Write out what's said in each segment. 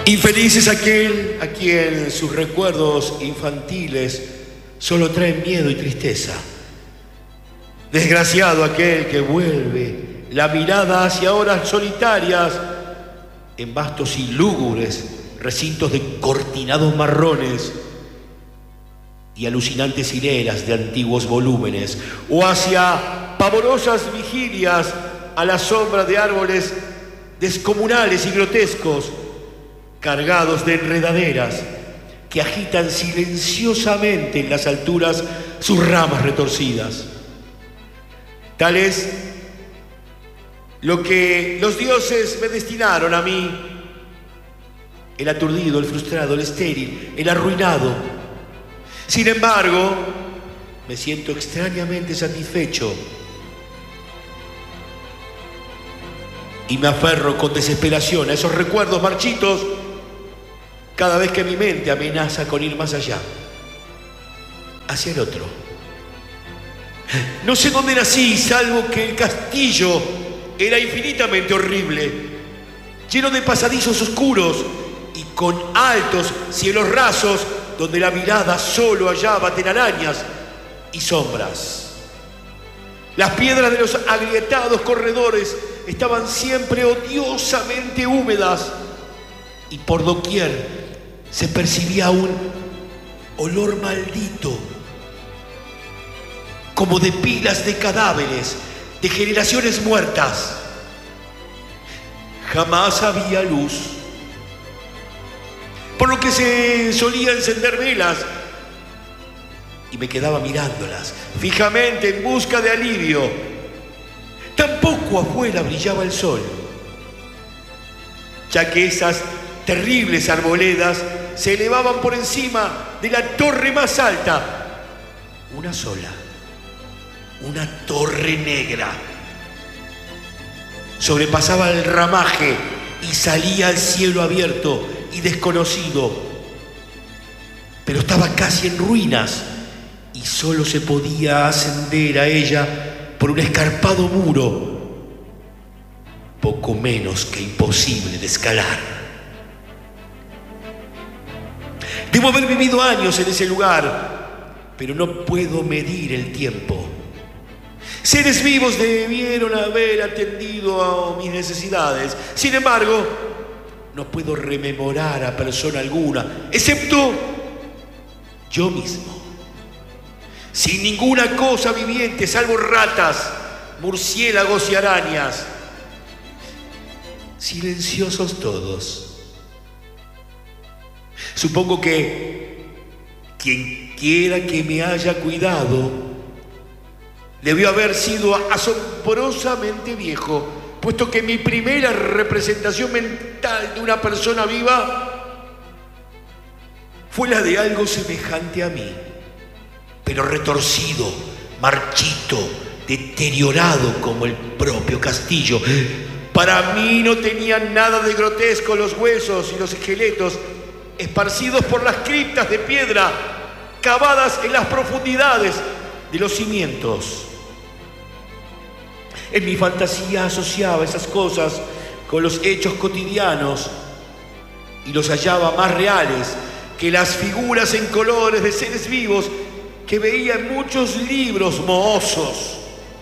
Infeliz es aquel a quien sus recuerdos infantiles solo traen miedo y tristeza. Desgraciado aquel que vuelve la mirada hacia horas solitarias en vastos y lúgubres recintos de cortinados marrones y alucinantes hileras de antiguos volúmenes, o hacia pavorosas vigilias a la sombra de árboles descomunales y grotescos, cargados de enredaderas que agitan silenciosamente en las alturas sus ramas retorcidas. Tal es lo que los dioses me destinaron a mí, el aturdido, el frustrado, el estéril, el arruinado. Sin embargo, me siento extrañamente satisfecho y me aferro con desesperación a esos recuerdos marchitos cada vez que mi mente amenaza con ir más allá, hacia el otro. No sé dónde nací, salvo que el castillo era infinitamente horrible, lleno de pasadizos oscuros y con altos cielos rasos donde la mirada solo hallaba telarañas y sombras. Las piedras de los agrietados corredores estaban siempre odiosamente húmedas y por doquier se percibía un olor maldito, como de pilas de cadáveres, de generaciones muertas. Jamás había luz, por lo que se solía encender velas y me quedaba mirándolas fijamente en busca de alivio. Tampoco afuera brillaba el sol, ya que esas terribles arboledas se elevaban por encima de la torre más alta, una sola, una torre negra. Sobrepasaba el ramaje y salía al cielo abierto y desconocido, pero estaba casi en ruinas y solo se podía ascender a ella por un escarpado muro, poco menos que imposible de escalar. Debo haber vivido años en ese lugar, pero no puedo medir el tiempo. Seres vivos debieron haber atendido a mis necesidades. Sin embargo, no puedo rememorar a persona alguna, excepto yo mismo. Sin ninguna cosa viviente, salvo ratas, murciélagos y arañas. Silenciosos todos. Supongo que quien quiera que me haya cuidado debió haber sido asombrosamente viejo, puesto que mi primera representación mental de una persona viva fue la de algo semejante a mí, pero retorcido, marchito, deteriorado como el propio castillo. Para mí no tenían nada de grotesco los huesos y los esqueletos esparcidos por las criptas de piedra cavadas en las profundidades de los cimientos. En mi fantasía asociaba esas cosas con los hechos cotidianos y los hallaba más reales que las figuras en colores de seres vivos que veía en muchos libros mohosos.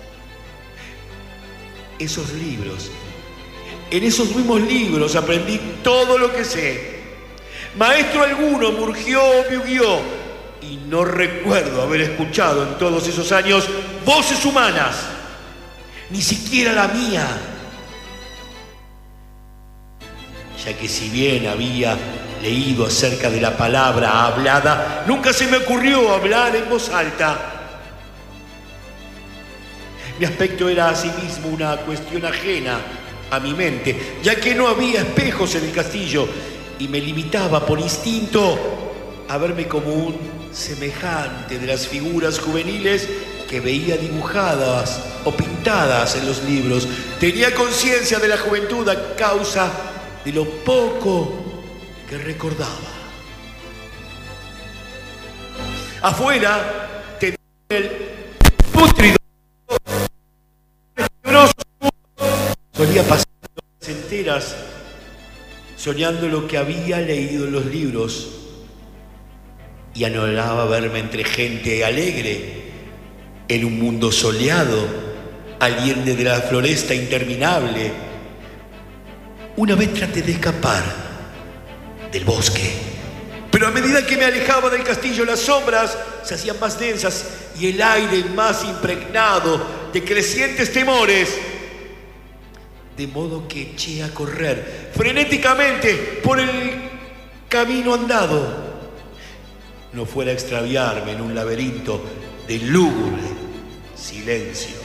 En esos mismos libros aprendí todo lo que sé. Maestro alguno me urgió, me guió, y no recuerdo haber escuchado en todos esos años voces humanas, ni siquiera la mía, ya que si bien había leído acerca de la palabra hablada, nunca se me ocurrió hablar en voz alta. Mi aspecto era asimismo una cuestión ajena a mi mente, ya que no había espejos en el castillo y me limitaba por instinto a verme como un semejante de las figuras juveniles que veía dibujadas o pintadas en los libros. Tenía conciencia de la juventud a causa de lo poco que recordaba. Afuera tenía el pútrido solía pasar horas enteras soñando lo que había leído en los libros, y anhelaba verme entre gente alegre, en un mundo soleado, aliende de la floresta interminable. Una vez traté de escapar del bosque, pero a medida que me alejaba del castillo, las sombras se hacían más densas y el aire más impregnado de crecientes temores. De modo que eché a correr frenéticamente por el camino andado, no fuera a extraviarme en un laberinto de lúgubre silencio.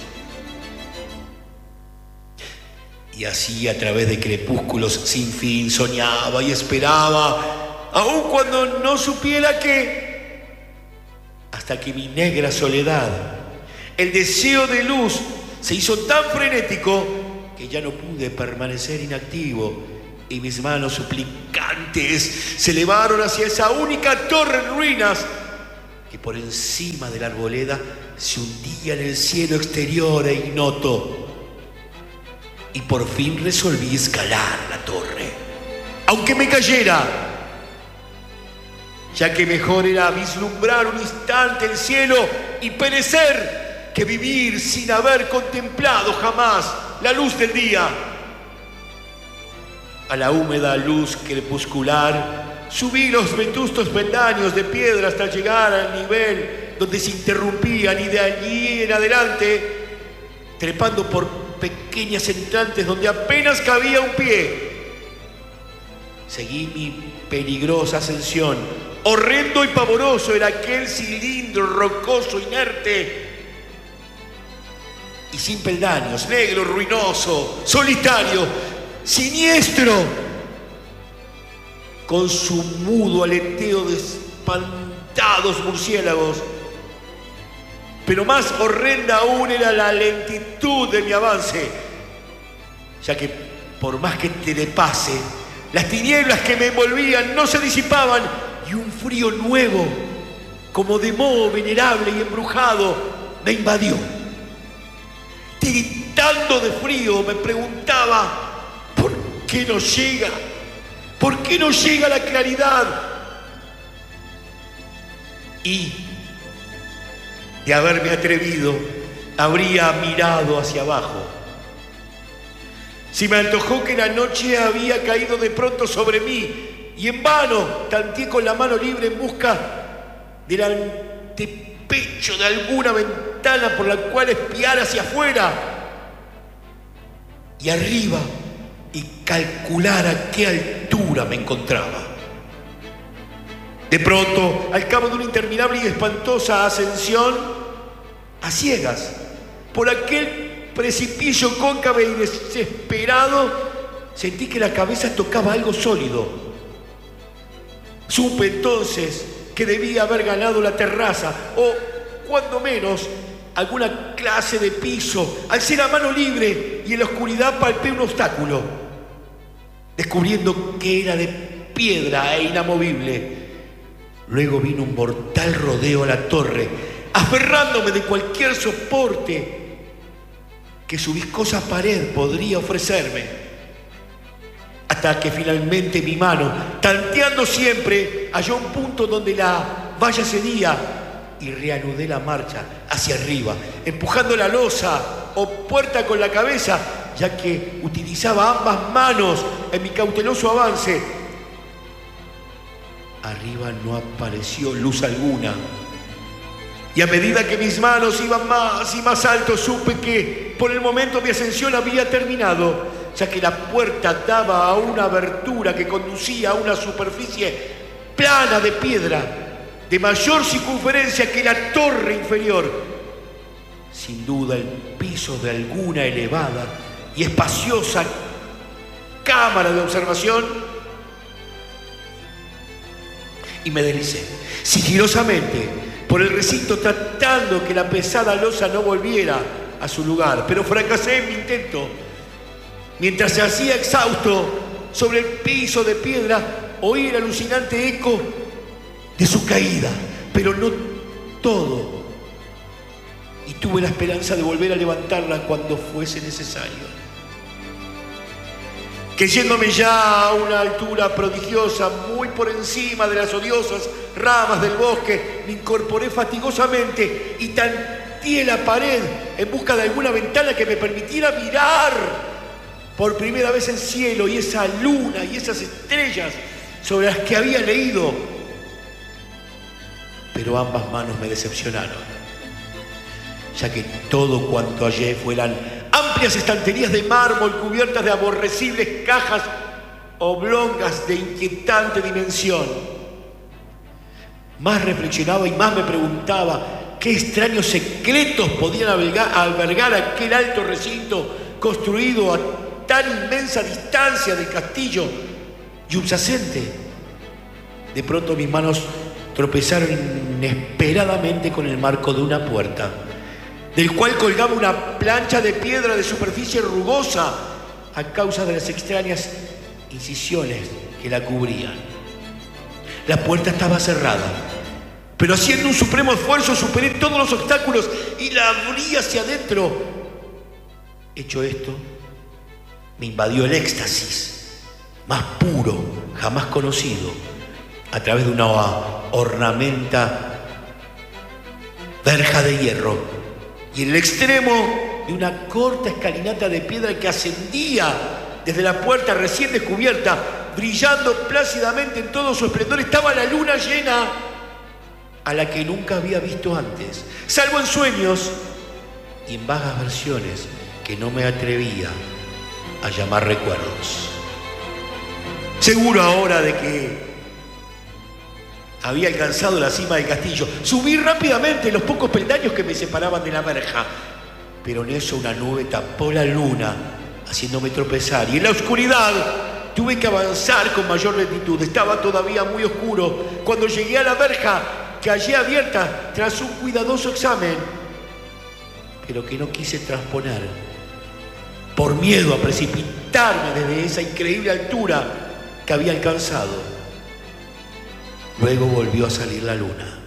Y así, a través de crepúsculos sin fin, soñaba y esperaba, aun cuando no supiera qué, hasta que mi negra soledad, el deseo de luz, se hizo tan frenético que ya no pude permanecer inactivo, y mis manos suplicantes se elevaron hacia esa única torre en ruinas que por encima de la arboleda se hundía en el cielo exterior e ignoto. Y por fin resolví escalar la torre, aunque me cayera, ya que mejor era vislumbrar un instante el cielo y perecer que vivir sin haber contemplado jamás la luz del día. A la húmeda luz crepuscular subí los vetustos peldaños de piedra hasta llegar al nivel donde se interrumpían, y de allí en adelante, trepando por pequeñas entrantes donde apenas cabía un pie, seguí mi peligrosa ascensión. Horrendo y pavoroso era aquel cilindro rocoso, inerte y sin peldaños, negro, ruinoso, solitario, siniestro, con su mudo aleteo de espantados murciélagos. Pero más horrenda aún era la lentitud de mi avance, ya que por más que trepase, las tinieblas que me envolvían no se disipaban, y un frío nuevo, como de moho venerable y embrujado, me invadió. Tiritando de frío, me preguntaba: ¿por qué no llega? ¿Por qué no llega la claridad? Y de haberme atrevido, habría mirado hacia abajo. Si me antojó que la noche había caído de pronto sobre mí, y en vano tanteé con la mano libre en busca del antepecho de alguna ventana por la cual espiar hacia afuera y arriba, y calcular a qué altura me encontraba. De pronto, al cabo de una interminable y espantosa ascensión, a ciegas, por aquel precipicio cóncavo y desesperado, sentí que la cabeza tocaba algo sólido. Supe entonces que debía haber ganado la terraza, o, cuando menos, alguna clase de piso. Alcé la mano libre y en la oscuridad palpé un obstáculo, descubriendo que era de piedra e inamovible. Luego vino un mortal rodeo a la torre, aferrándome de cualquier soporte que su viscosa pared podría ofrecerme, hasta que finalmente mi mano, tanteando siempre, halló un punto donde la valla cedía, y reanudé la marcha hacia arriba, empujando la losa o puerta con la cabeza, ya que utilizaba ambas manos en mi cauteloso avance. Arriba no apareció luz alguna, y a medida que mis manos iban más y más alto, supe que por el momento mi ascensión había terminado, ya que la puerta daba a una abertura que conducía a una superficie plana de piedra, de mayor circunferencia que la torre inferior. Sin duda el piso de alguna elevada y espaciosa cámara de observación, y me deslicé sigilosamente por el recinto, tratando que la pesada losa no volviera a su lugar, pero fracasé en mi intento. Mientras se hacía exhausto sobre el piso de piedra, oí el alucinante eco de su caída, pero no todo, y tuve la esperanza de volver a levantarla cuando fuese necesario. que yéndome ya a una altura prodigiosa, muy por encima de las odiosas ramas del bosque, me incorporé fatigosamente y tanteé la pared en busca de alguna ventana que me permitiera mirar por primera vez el cielo y esa luna y esas estrellas sobre las que había leído. Pero ambas manos me decepcionaron, ya que todo cuanto hallé fueran amplias estanterías de mármol cubiertas de aborrecibles cajas oblongas de inquietante dimensión. Más reflexionaba y más me preguntaba qué extraños secretos podían albergar aquel alto recinto construido a tan inmensa distancia del castillo yubyacente. De pronto mis manos tropezaron inesperadamente con el marco de una puerta, del cual colgaba una plancha de piedra de superficie rugosa a causa de las extrañas incisiones que la cubrían. La puerta estaba cerrada, pero haciendo un supremo esfuerzo superé todos los obstáculos y la abrí hacia adentro. Hecho esto, me invadió el éxtasis más puro jamás conocido a través de una ornamenta verja de hierro y en el extremo de una corta escalinata de piedra que ascendía desde la puerta recién descubierta, brillando plácidamente en todo su esplendor, estaba la luna llena, a la que nunca había visto antes, salvo en sueños y en vagas versiones que no me atrevía a llamar recuerdos. Seguro ahora de que había alcanzado la cima del castillo, subí rápidamente los pocos peldaños que me separaban de la verja, pero en eso una nube tapó la luna, haciéndome tropezar, y en la oscuridad tuve que avanzar con mayor lentitud. Estaba todavía muy oscuro cuando llegué a la verja, que hallé abierta tras un cuidadoso examen, pero que no quise transponer por miedo a precipitarme desde esa increíble altura que había alcanzado. Luego volvió a salir la luna.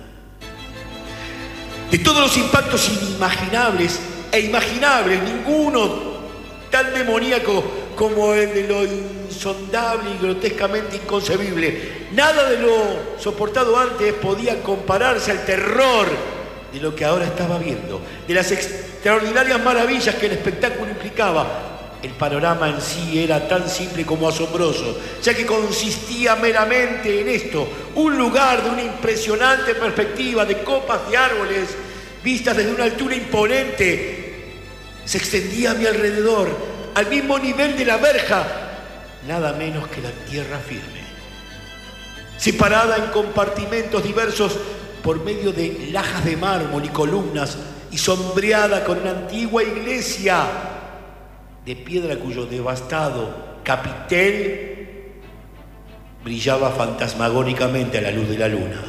De todos los impactos inimaginables e imaginables, ninguno tan demoníaco como el de lo insondable y grotescamente inconcebible. Nada de lo soportado antes podía compararse al terror de lo que ahora estaba viendo, de las extraordinarias maravillas que el espectáculo implicaba. El panorama en sí era tan simple como asombroso, ya que consistía meramente en esto: un lugar de una impresionante perspectiva de copas de árboles vistas desde una altura imponente. Se extendía a mi alrededor, al mismo nivel de la verja, nada menos que la tierra firme, separada en compartimentos diversos por medio de lajas de mármol y columnas, y sombreada con una antigua iglesia de piedra cuyo devastado capitel brillaba fantasmagóricamente a la luz de la luna.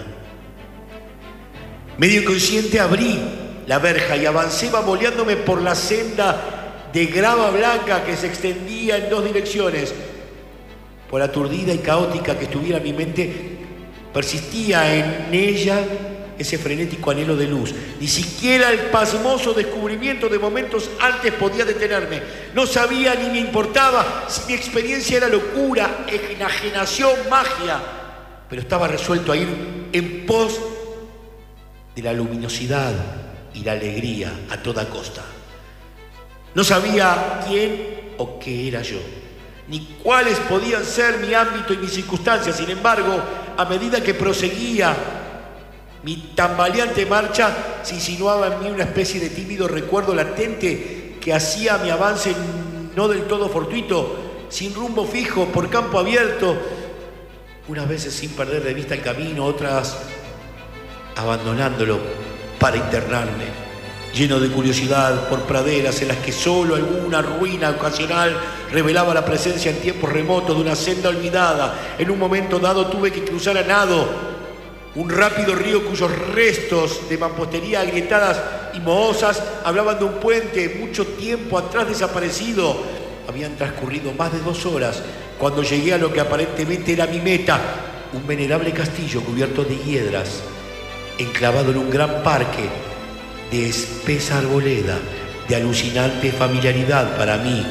Medio inconsciente abrí la verja y avancé bamboleándome por la senda de grava blanca que se extendía en dos direcciones. Por aturdida y caótica que estuviera mi mente, persistía en ella ese frenético anhelo de luz. Ni siquiera el pasmoso descubrimiento de momentos antes podía detenerme. No sabía ni me importaba si mi experiencia era locura, enajenación, magia, pero estaba resuelto a ir en pos de la luminosidad y la alegría a toda costa. No sabía quién o qué era yo, ni cuáles podían ser mi ámbito y mis circunstancias. Sin embargo, a medida que proseguía mi tambaleante marcha, se insinuaba en mí una especie de tímido recuerdo latente que hacía mi avance no del todo fortuito, sin rumbo fijo, por campo abierto, unas veces sin perder de vista el camino, otras abandonándolo para internarme, lleno de curiosidad por praderas en las que solo alguna ruina ocasional revelaba la presencia en tiempos remotos de una senda olvidada. En un momento dado tuve que cruzar a nado un rápido río cuyos restos de mampostería agrietadas y mohosas hablaban de un puente mucho tiempo atrás desaparecido. Habían transcurrido más de 2 horas cuando llegué a lo que aparentemente era mi meta, un venerable castillo cubierto de hiedras, enclavado en un gran parque de espesa arboleda, de alucinante familiaridad para mí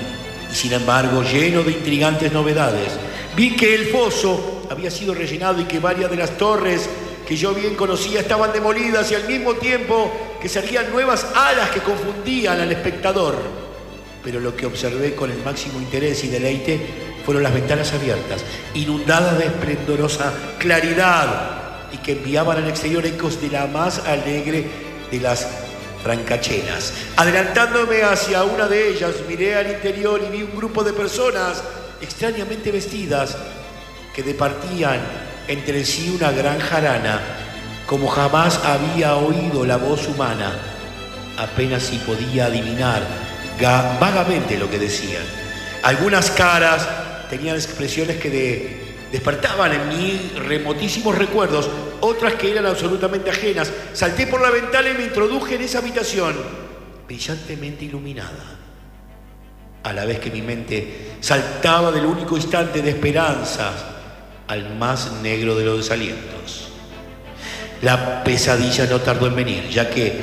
y sin embargo lleno de intrigantes novedades. Vi que el foso había sido rellenado y que varias de las torres que yo bien conocía estaban demolidas y al mismo tiempo que se erguían nuevas alas que confundían al espectador. Pero lo que observé con el máximo interés y deleite fueron las ventanas abiertas, inundadas de esplendorosa claridad y que enviaban al exterior ecos de la más alegre de las francachelas. Adelantándome hacia una de ellas, miré al interior y vi un grupo de personas extrañamente vestidas que departían entre sí una gran jarana, como jamás había oído la voz humana. Apenas si podía adivinar vagamente lo que decían. Algunas caras tenían expresiones que despertaban en mí remotísimos recuerdos, otras que eran absolutamente ajenas. Salté por la ventana y me introduje en esa habitación brillantemente iluminada, a la vez que mi mente saltaba del único instante de esperanzas al más negro de los desalientos. La pesadilla no tardó en venir, ya que